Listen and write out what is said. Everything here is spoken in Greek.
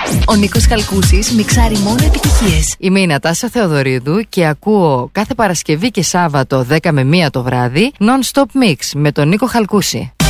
Ο Νίκος Χαλκούσης μιξάρει μόνο επιτυχίες. Είμαι η Νατάσα Θεοδωρίδου και ακούω κάθε Παρασκευή και Σάββατο 10 με 1 το βράδυ Non-Stop Mix με τον Νίκο Χαλκούση.